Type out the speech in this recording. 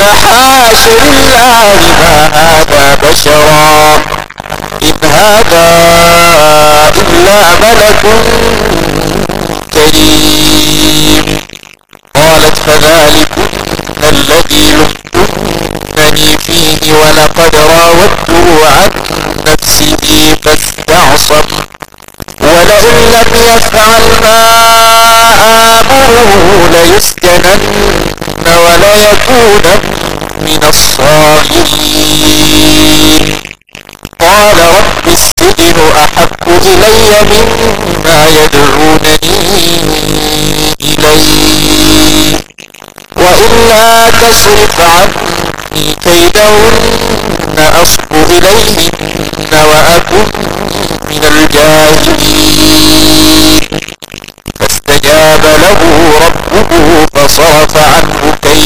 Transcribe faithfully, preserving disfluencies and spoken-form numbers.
حاش لله ما هذا بشرا إن هذا إلا ملك كريم. قالت فذلكن الذي لمتنني فيه ولقد راودته عن نفسه فاستعصم ولئن لم يفعل ما آمره ليسجنن وليكونن من الصاغرين. قال رب السجن أحب إلي مما يدعونني إليه وإلا تصرف عني كيدهن أصب إليهن وأكن من الجاهلين. فاستجاب له ربه فصرف عنه كيدهن